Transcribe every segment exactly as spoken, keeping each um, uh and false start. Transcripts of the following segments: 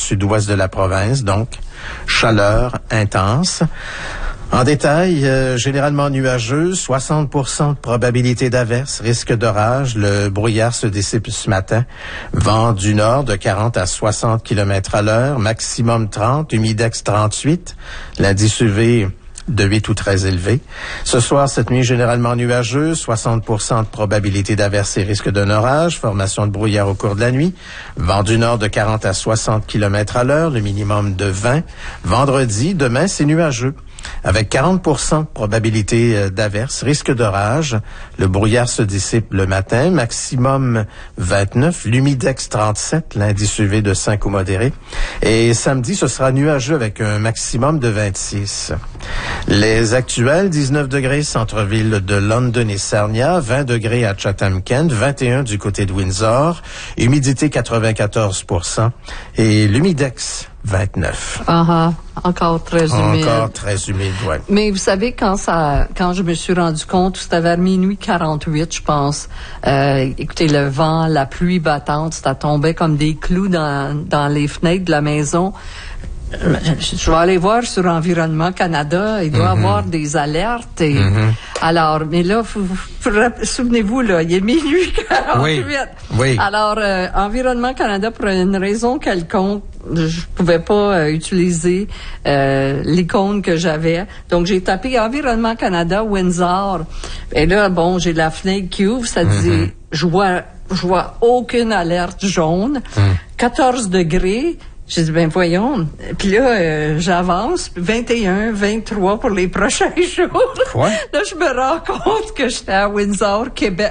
sud-ouest de la province, donc chaleur intense. En détail, euh, généralement nuageux, soixante pour cent de probabilité d'averse, risque d'orage. Le brouillard se dissipe ce matin. Vent du nord de quarante à soixante kilomètres à l'heure, maximum trente, humidex trente-huit. L'indice U V de huit ou très élevé. Ce soir, cette nuit, généralement nuageux, soixante pour cent de probabilité d'averse et risque d'un orage, formation de brouillard au cours de la nuit, vent du nord de quarante à soixante kilomètres à l'heure, le minimum de vingt. Vendredi, demain, c'est nuageux, avec quarante pour cent de probabilité d'averse, risque d'orage. Le brouillard se dissipe le matin, maximum vingt-neuf, l'humidex trente-sept, l'indice U V de cinq ou modéré. Et samedi, ce sera nuageux avec un maximum de vingt-six. Les actuels, dix-neuf degrés centre-ville de London et Sarnia, vingt degrés à Chatham-Kent, vingt et un du côté de Windsor, humidité quatre-vingt-quatorze pour cent et l'humidex vingt-neuf. Uh-huh. Encore très humide. Encore très humide, oui. Mais vous savez, quand ça, quand je me suis rendu compte, c'était vers minuit quarante-huit, je pense. Euh, écoutez, le vent, la pluie battante, ça tombait comme des clous dans, dans les fenêtres de la maison. Je vais aller voir sur Environnement Canada. Il doit y mm-hmm. avoir des alertes. Et mm-hmm. Alors, mais là, vous, vous, souvenez-vous, là, il est minuit quarante-huit. Oui. Oui. Alors, euh, Environnement Canada, pour une raison quelconque, je pouvais pas euh, utiliser euh, l'icône que j'avais. Donc, j'ai tapé Environnement Canada, Windsor. Et là, bon, j'ai la fenêtre qui ouvre, ça mm-hmm. dit, je vois, je vois aucune alerte jaune. Mm. quatorze degrés. J'ai dit, ben voyons. Puis là, euh, j'avance, vingt et un, vingt-trois pour les prochains jours. Quoi? Là, je me rends compte que j'étais à Windsor, Québec.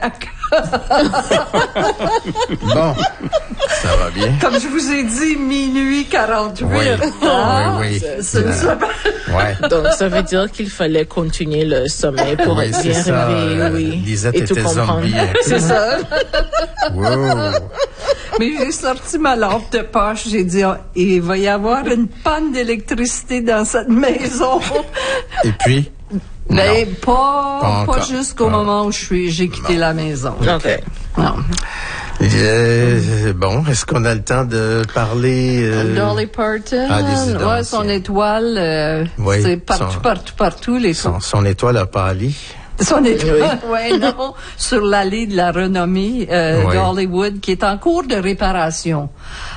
Bon, ça va bien. Comme je vous ai dit, minuit quarante-huit. Oui, ah, oui, oui. C'est, c'est une semaine. Ouais. Donc, ça veut dire qu'il fallait continuer le sommet pour oui, bien ça, rêver, euh, oui. Lisette et tout était comprendre. zombie. C'est ça. Wow. Mais j'ai sorti ma lampe de poche. J'ai dit, oh, il va y avoir une panne d'électricité dans cette maison. Et puis? Mais non. pas, pas, pas jusqu'au non. moment où je suis, j'ai quitté non. la maison. OK. Non. Euh, bon, est-ce qu'on a le temps de parler... Euh... Dolly Parton, ah, ouais, son étoile, euh, oui, c'est partout, son, partout, partout. Les son, son étoile a pâli. Son étoile, oui, ouais, non, sur l'allée de la renommée euh, oui. d'Hollywood, qui est en cours de réparation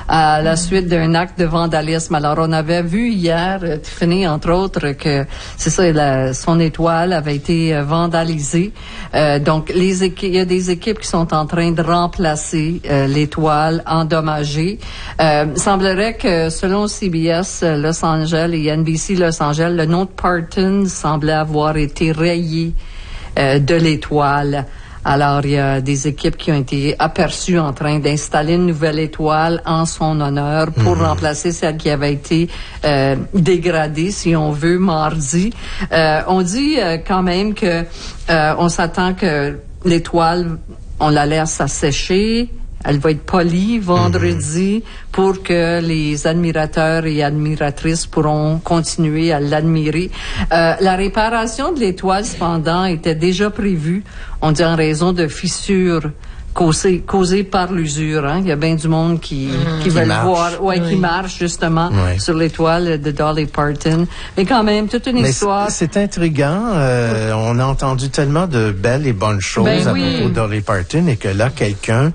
à la suite d'un acte de vandalisme. Alors, on avait vu hier, euh, Tiffany, entre autres, que c'est ça, la, son étoile avait été euh, vandalisée. Euh, donc, les équipes, il y a des équipes qui sont en train de remplacer euh, l'étoile endommagée. Euh, il semblerait que, selon C B S Los Angeles et N B C Los Angeles, le nom de Parton semblait avoir été rayé Euh, de l'étoile. Alors, il y a des équipes qui ont été aperçues en train d'installer une nouvelle étoile en son honneur pour mmh. remplacer celle qui avait été euh, dégradée, si on veut, mardi. Euh, on dit euh, quand même que euh, on s'attend que l'étoile, on la laisse assécher. Elle va être polie vendredi mmh. pour que les admirateurs et admiratrices pourront continuer à l'admirer. Euh, la réparation de l'étoile, cependant, était déjà prévue, on dit en raison de fissures causées, causées par l'usure. Hein? Il y a bien du monde qui, mmh. qui, qui veut le voir, ouais, oui. qui marche justement oui. sur l'étoile de Dolly Parton. Mais quand même, toute une Mais histoire. C'est, c'est intriguant. Euh, on a entendu tellement de belles et bonnes choses ben à oui. propos de Dolly Parton et que là, quelqu'un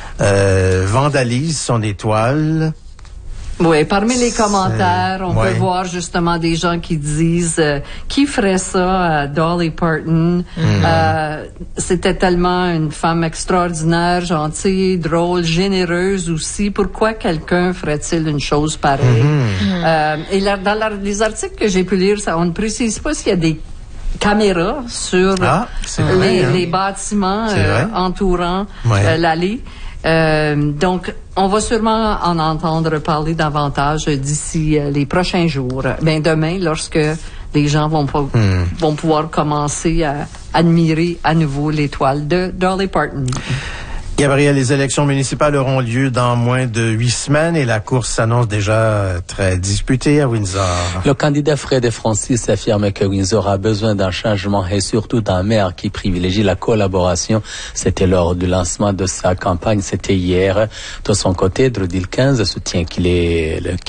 Euh, vandalise son étoile. Oui, parmi les commentaires, on ouais. peut voir justement des gens qui disent euh, qui ferait ça à Dolly Parton. Mm. Euh, c'était tellement une femme extraordinaire, gentille, drôle, généreuse aussi. Pourquoi quelqu'un ferait-il une chose pareille? Mm. Euh, et là, dans la, les articles que j'ai pu lire, ça, on ne précise pas s'il y a des caméras sur ah, les, vrai, hein? les bâtiments euh, entourant ouais. euh, l'allée. Euh, donc, on va sûrement en entendre parler davantage d'ici euh, les prochains jours. Ben demain, lorsque les gens vont, po- hmm. vont pouvoir commencer à admirer à nouveau l'étoile de Dolly Parton. Gabriel, les élections municipales auront lieu dans moins de huit semaines et la course s'annonce déjà très disputée à Windsor. Le candidat Fred Francis affirme que Windsor a besoin d'un changement et surtout d'un maire qui privilégie la collaboration. C'était lors du lancement de sa campagne, c'était hier. De son côté, Drew Dilkens soutient qu'il est le